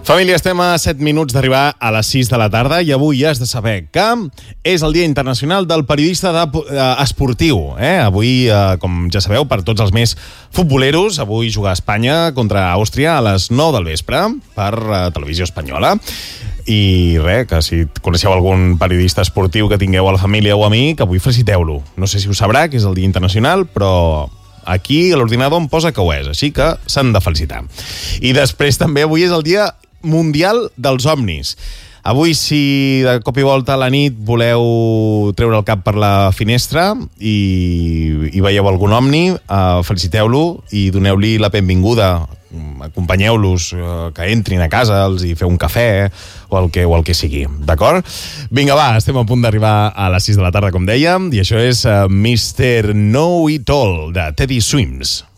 Família, estem a 7 minuts d'arribar a les 6 de la tarda i avui ja has de saber que és el Dia Internacional del Periodista Esportiu. Avui, com ja sabeu, per tots els més futboleros, avui juga Espanya contra Àustria a les 9 del vespre per Televisió Espanyola. I res, que si coneixeu algun periodista esportiu que tingueu a la família o amic, avui feliciteu-lo. No sé si ho sabrà, que és el Dia Internacional, però aquí a l'ordinador em posa que ho és, així que s'han de felicitar. I després també avui és el Dia Mundial dels Omnis. Avui, si de cop i volta a la nit voleu treure el cap per la finestra i veieu algun omni, feliciteu-lo i doneu-li la benvinguda. Acompanyeu-los, que entrin a casa, els hi feu un cafè o el que sigui, d'acord? Vinga, va, estem a punt d'arribar a les 6 de la tarda, com dèiem, i això és Mr. Know It All, de Teddy Swims.